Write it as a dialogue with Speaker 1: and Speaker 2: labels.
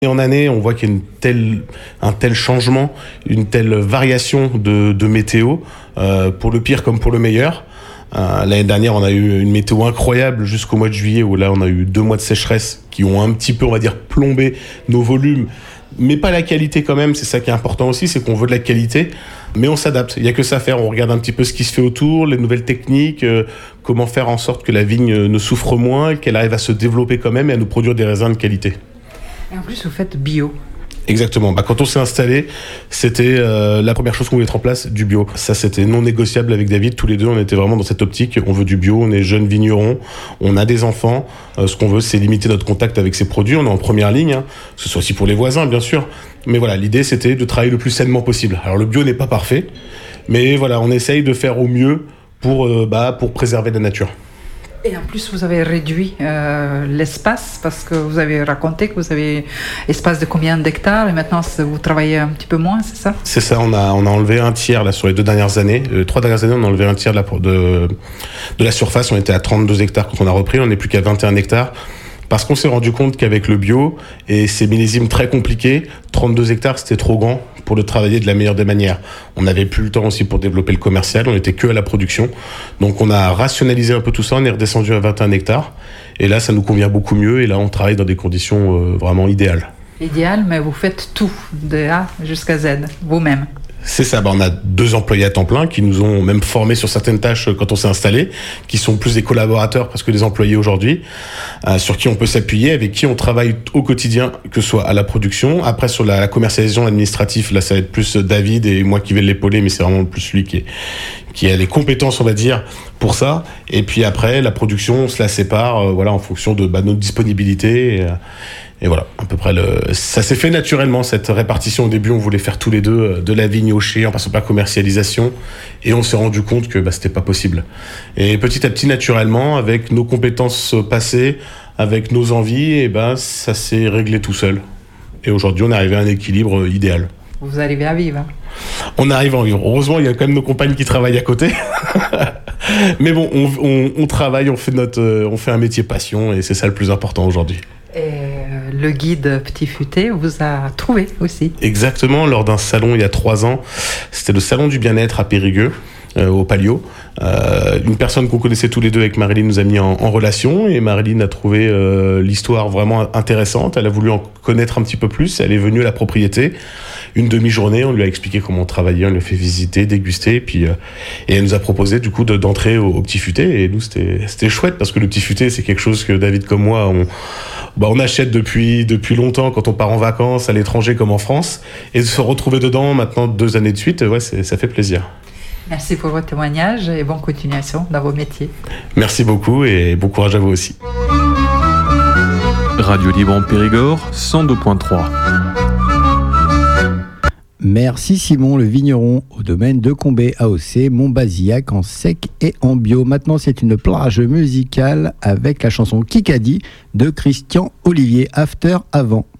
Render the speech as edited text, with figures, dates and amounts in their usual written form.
Speaker 1: Et en année, on voit qu'il y a un tel changement, une telle variation de météo, pour le pire comme pour le meilleur. L'année dernière, on a eu une météo incroyable jusqu'au mois de juillet, où là, on a eu 2 mois de sécheresse qui ont un petit peu, on va dire, plombé nos volumes, mais pas la qualité quand même. C'est ça qui est important aussi, c'est qu'on veut de la qualité, mais on s'adapte. Il n'y a que ça à faire. On regarde un petit peu ce qui se fait autour, les nouvelles techniques, comment faire en sorte que la vigne ne souffre moins, qu'elle arrive à se développer quand même et à nous produire des raisins de qualité.
Speaker 2: Et en plus, vous faites bio.
Speaker 1: Exactement. Quand on s'est installé, c'était la première chose qu'on voulait mettre en place, du bio. Ça, c'était non négociable avec David. Tous les deux, on était vraiment dans cette optique. On veut du bio, on est jeunes vignerons, on a des enfants. Ce qu'on veut, c'est limiter notre contact avec ces produits. On est en première ligne, hein. Ce soit aussi pour les voisins, bien sûr. Mais voilà, l'idée, c'était de travailler le plus sainement possible. Alors, le bio n'est pas parfait, mais voilà, on essaye de faire au mieux pour préserver la nature.
Speaker 2: Et en plus, vous avez réduit l'espace parce que vous avez raconté que vous avez espace de combien d'hectares et maintenant vous travaillez un petit peu moins, c'est ça ?
Speaker 1: C'est ça, on a enlevé un tiers là sur les 2 dernières années. 3 dernières années, on a enlevé un tiers de la surface. On était à 32 hectares quand on a repris, on n'est plus qu'à 21 hectares. Parce qu'on s'est rendu compte qu'avec le bio et ces millésimes très compliqués, 32 hectares, c'était trop grand pour le travailler de la meilleure des manières. On n'avait plus le temps aussi pour développer le commercial, on n'était que à la production. Donc on a rationalisé un peu tout ça, on est redescendu à 21 hectares. Et là, ça nous convient beaucoup mieux. Et là, on travaille dans des conditions vraiment idéales.
Speaker 2: Idéal, mais vous faites tout, de A jusqu'à Z, vous-même.
Speaker 1: C'est ça, on a 2 employés à temps plein qui nous ont même formés sur certaines tâches quand on s'est installé, qui sont plus des collaborateurs parce que des employés aujourd'hui, sur qui on peut s'appuyer, avec qui on travaille au quotidien, que ce soit à la production, après sur la commercialisation administrative, là ça va être plus David et moi qui vais l'épauler, mais c'est vraiment plus lui qui a les compétences, on va dire, pour ça. Et puis après, la production, on se la sépare, en fonction de notre disponibilité. Et voilà, à peu près ça s'est fait naturellement, cette répartition. Au début, on voulait faire tous les deux de la vigne au chai, en passant par la commercialisation. Et on s'est rendu compte que c'était pas possible. Et petit à petit, naturellement, avec nos compétences passées, avec nos envies, ça s'est réglé tout seul. Et aujourd'hui, on est arrivé à un équilibre idéal.
Speaker 2: Vous arrivez à vivre.
Speaker 1: On arrive à vivre. Heureusement, il y a quand même nos compagnes qui travaillent à côté. Mais bon, on travaille, on fait un métier passion et c'est ça le plus important aujourd'hui.
Speaker 2: Et le guide Petit Futé vous a trouvé aussi.
Speaker 1: Exactement, lors d'un salon il y a 3 ans. C'était le salon du bien-être à Périgueux, au Palio. Une personne qu'on connaissait tous les deux avec Marilyn nous a mis en relation et Marilyn a trouvé l'histoire vraiment intéressante. Elle a voulu en connaître un petit peu plus. Elle est venue à la propriété. Une demi-journée, on lui a expliqué comment on travaillait, on lui a fait visiter, déguster, et elle nous a proposé du coup d'entrer au Petit Futé. Et nous, c'était chouette parce que le Petit Futé, c'est quelque chose que David comme moi, on achète depuis longtemps quand on part en vacances à l'étranger comme en France, et de se retrouver dedans maintenant 2 années de suite, ça fait plaisir.
Speaker 2: Merci pour votre témoignage et bonne continuation dans vos métiers.
Speaker 1: Merci beaucoup et bon courage à vous aussi.
Speaker 3: Radio Libre en Périgord, 102.3.
Speaker 4: Merci Simon, le vigneron au domaine de Combé, AOC, Montbazillac, en sec et en bio. Maintenant, c'est une plage musicale avec la chanson Kikadi de Christian Olivier, After Avant.